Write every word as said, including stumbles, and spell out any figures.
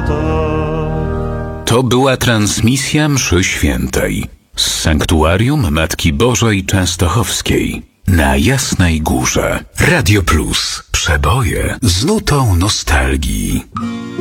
To była transmisja mszy świętej z sanktuarium Matki Bożej Częstochowskiej na Jasnej Górze. Radio Plus. Przeboje z nutą nostalgii.